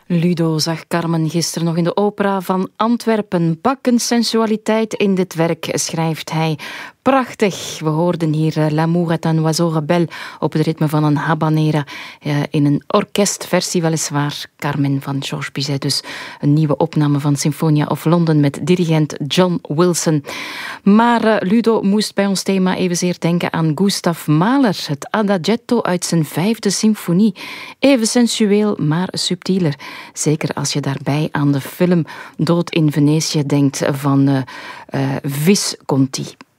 Ludo zag Carmen gisteren nog in de opera van Antwerpen. Pakkend sensualiteit in dit werk, schrijft hij. Prachtig. We hoorden hier L'amour est un oiseau rebelle op het ritme van een habanera. In een orkestversie weliswaar. Carmen van Georges Bizet. Dus een nieuwe opname van Symphonia of London met dirigent John Wilson. Maar Ludo moest bij ons thema evenzeer denken aan Gustav Mahler. Het Adagietto uit zijn 5e symfonie. Even sensueel, maar subtieler. Zeker als je daarbij aan de film Dood in Venetië denkt van Visconti.